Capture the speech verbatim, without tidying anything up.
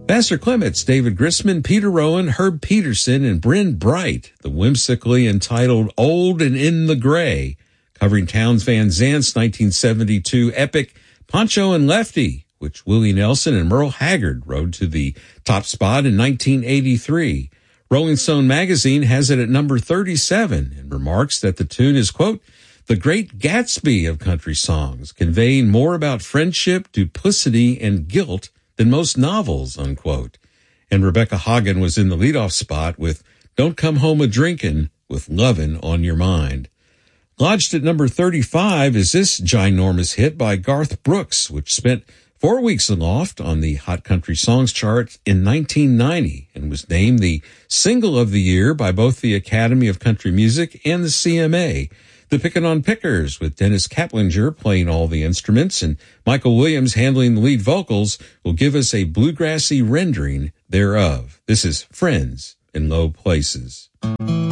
Vassar Clements, David Grisman, Peter Rowan, Herb Peterson, and Bryn Bright, the whimsically entitled Old and in the Gray, covering Townes Van Zant's nineteen seventy-two epic Pancho and Lefty, which Willie Nelson and Merle Haggard rode to the top spot in nineteen eighty-three. Rolling Stone magazine has it at number thirty-seven and remarks that the tune is, quote, the great Gatsby of country songs, conveying more about friendship, duplicity, and guilt than most novels, unquote. And Rebecca Hagen was in the leadoff spot with Don't Come Home a-Drinkin' with Lovin' on Your Mind. Lodged at number thirty-five is this ginormous hit by Garth Brooks, which spent four weeks aloft on the Hot Country Songs chart in nineteen ninety and was named the Single of the Year by both the Academy of Country Music and the C M A. The Pickin' on Pickers, with Dennis Kaplinger playing all the instruments and Michael Williams handling the lead vocals, will give us a bluegrassy rendering thereof. This is Friends in Low Places.